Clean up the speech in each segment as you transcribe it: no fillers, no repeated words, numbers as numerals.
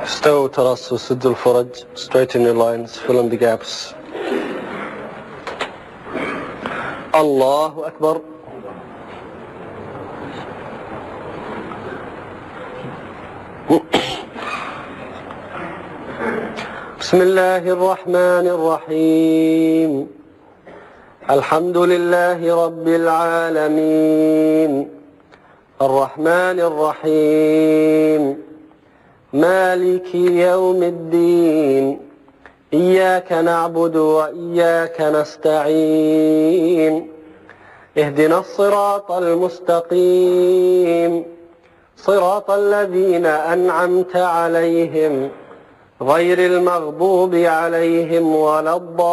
استووا تراصوا سدوا الفرج. Straighten your lines, fill in the gaps. الله أكبر. بسم الله الرحمن الرحيم. الحمد لله رب العالمين الرحمن الرحيم مالك يوم الدين إياك نعبد وإياك نستعين اهدنا الصراط المستقيم صراط الذين أنعمت عليهم غير المغضوب عليهم ولا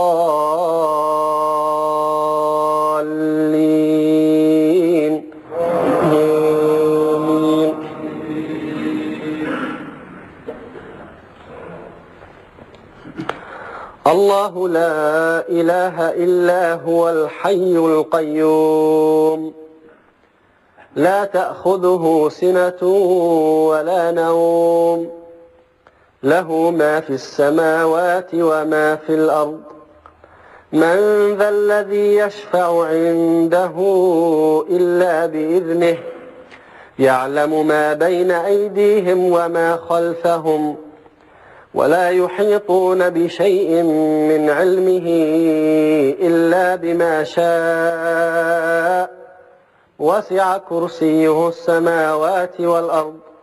الضالين. الله لا إله إلا هو الحي القيوم لا تأخذه سنة ولا نوم له ما في السماوات وما في الأرض من ذا الذي يشفع عنده إلا بإذنه يعلم ما بين أيديهم وما خلفهم ولا يحيطون بشيء من علمه إلا بما شاء وسع كرسيه السماوات والأرض